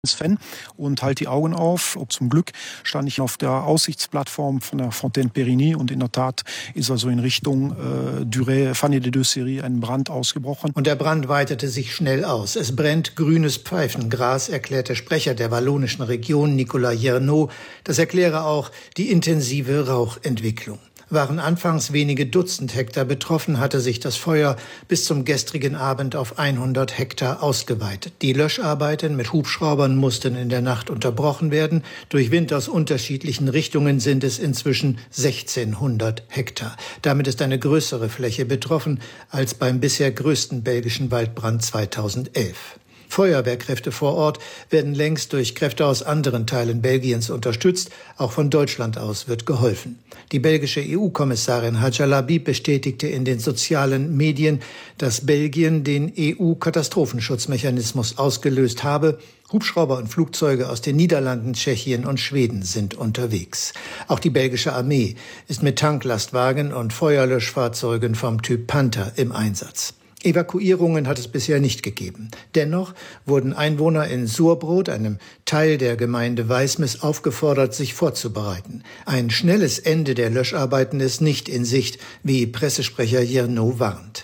Fan und halt die Augen auf. Zum Glück stand ich auf der Aussichtsplattform von der Fontaine Périgny und in der Tat ist also in Richtung Duret, Fanny de Deux Séries ein Brand ausgebrochen. Und der Brand weitete sich schnell aus. Es brennt grünes Pfeifengras, erklärt der Sprecher der wallonischen Region, Nicolas Jernaut. Das erkläre auch die intensive Rauchentwicklung. Waren anfangs wenige Dutzend Hektar betroffen, hatte sich das Feuer bis zum gestrigen Abend auf 100 Hektar ausgeweitet. Die Löscharbeiten mit Hubschraubern mussten in der Nacht unterbrochen werden. Durch Wind aus unterschiedlichen Richtungen sind es inzwischen 1600 Hektar. Damit ist eine größere Fläche betroffen als beim bisher größten belgischen Waldbrand 2011. Feuerwehrkräfte vor Ort werden längst durch Kräfte aus anderen Teilen Belgiens unterstützt. Auch von Deutschland aus wird geholfen. Die belgische EU-Kommissarin Hadja Labib bestätigte in den sozialen Medien, dass Belgien den EU-Katastrophenschutzmechanismus ausgelöst habe. Hubschrauber und Flugzeuge aus den Niederlanden, Tschechien und Schweden sind unterwegs. Auch die belgische Armee ist mit Tanklastwagen und Feuerlöschfahrzeugen vom Typ Panther im Einsatz. Evakuierungen hat es bisher nicht gegeben. Dennoch wurden Einwohner in Surbrot, einem Teil der Gemeinde Weismes, aufgefordert, sich vorzubereiten. Ein schnelles Ende der Löscharbeiten ist nicht in Sicht, wie Pressesprecher Jernaut warnt.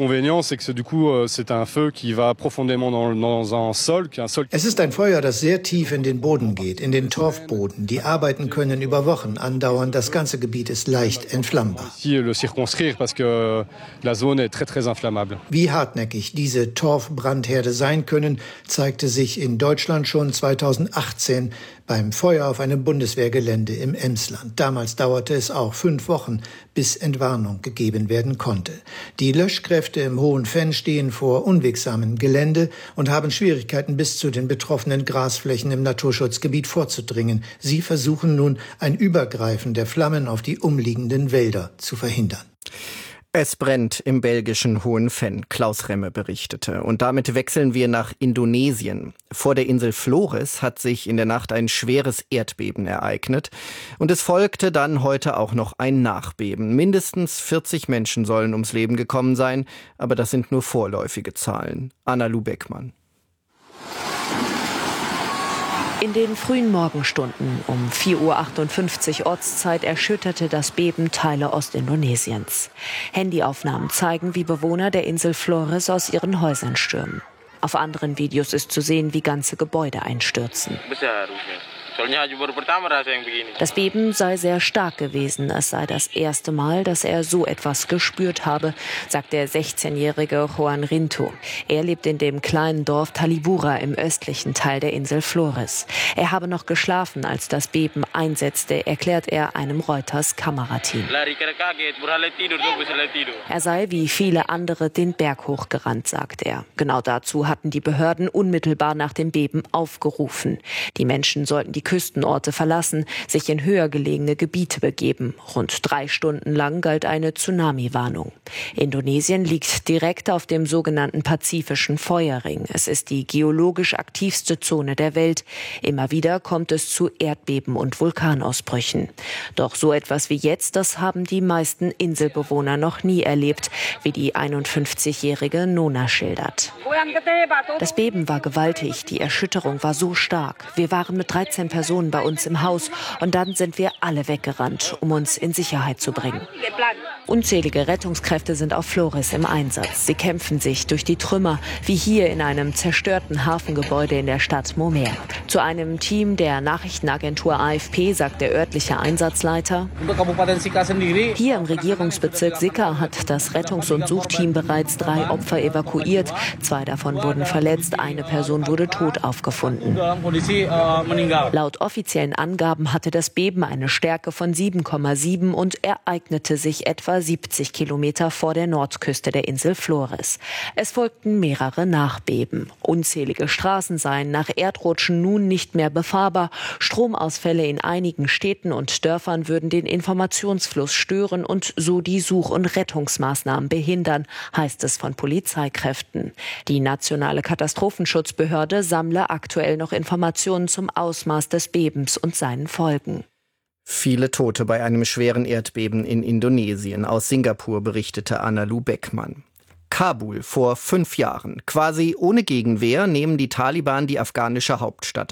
Es ist ein Feuer, das sehr tief in den Boden geht, in den Torfboden. Die Arbeiten können über Wochen andauern. Das ganze Gebiet ist leicht entflammbar. Wie hartnäckig diese Torfbrandherde sein können, zeigte sich in Deutschland schon 2018 beim Feuer auf einem Bundeswehrgelände im Emsland. Damals dauerte es auch 5 Wochen, bis Entwarnung gegeben werden konnte. Die Löschkräfte im Hohen Venn stehen vor unwegsamem Gelände und haben Schwierigkeiten, bis zu den betroffenen Grasflächen im Naturschutzgebiet vorzudringen. Sie versuchen nun, ein Übergreifen der Flammen auf die umliegenden Wälder zu verhindern. Es brennt im belgischen Hohen Venn, Klaus Remme berichtete. Und damit wechseln wir nach Indonesien. Vor der Insel Flores hat sich in der Nacht ein schweres Erdbeben ereignet. Und es folgte dann heute auch noch ein Nachbeben. Mindestens 40 Menschen sollen ums Leben gekommen sein, aber das sind nur vorläufige Zahlen. Analu Beckmann. In den frühen Morgenstunden um 4:58 Uhr Ortszeit erschütterte das Beben Teile Ostindonesiens. Handyaufnahmen zeigen, wie Bewohner der Insel Flores aus ihren Häusern stürmen. Auf anderen Videos ist zu sehen, wie ganze Gebäude einstürzen. Das Beben sei sehr stark gewesen. Es sei das erste Mal, dass er so etwas gespürt habe, sagt der 16-jährige Juan Rinto. Er lebt in dem kleinen Dorf Talibura im östlichen Teil der Insel Flores. Er habe noch geschlafen, als das Beben einsetzte, erklärt er einem Reuters-Kamerateam. Er sei wie viele andere den Berg hochgerannt, sagt er. Genau dazu hatten die Behörden unmittelbar nach dem Beben aufgerufen. Die Menschen sollten die Küstenorte verlassen, sich in höher gelegene Gebiete begeben. Rund 3 Stunden lang galt eine Tsunami-Warnung. Indonesien liegt direkt auf dem sogenannten Pazifischen Feuerring. Es ist die geologisch aktivste Zone der Welt. Immer wieder kommt es zu Erdbeben und Vulkanausbrüchen. Doch so etwas wie jetzt, das haben die meisten Inselbewohner noch nie erlebt, wie die 51-jährige Nona schildert. Das Beben war gewaltig, die Erschütterung war so stark. Wir waren mit 13 Personen bei uns im Haus und dann sind wir alle weggerannt, um uns in Sicherheit zu bringen. Unzählige Rettungskräfte sind auf Flores im Einsatz. Sie kämpfen sich durch die Trümmer, wie hier in einem zerstörten Hafengebäude in der Stadt Momer. Zu einem Team der Nachrichtenagentur AFP sagt der örtliche Einsatzleiter: Hier im Regierungsbezirk Sika hat das Rettungs- und Suchteam bereits 3 Opfer evakuiert. 2 davon wurden verletzt, eine Person wurde tot aufgefunden. Laut offiziellen Angaben hatte das Beben eine Stärke von 7,7 und ereignete sich etwa 70 Kilometer vor der Nordküste der Insel Flores. Es folgten mehrere Nachbeben. Unzählige Straßen seien nach Erdrutschen nun nicht mehr befahrbar. Stromausfälle in einigen Städten und Dörfern würden den Informationsfluss stören und so die Such- und Rettungsmaßnahmen behindern, heißt es von Polizeikräften. Die nationale Katastrophenschutzbehörde sammle aktuell noch Informationen zum Ausmaß des Bebens und seinen Folgen. Viele Tote bei einem schweren Erdbeben in Indonesien. Aus Singapur berichtete Analu Beckmann. Kabul vor 5 Jahren. Quasi ohne Gegenwehr nehmen die Taliban die afghanische Hauptstadt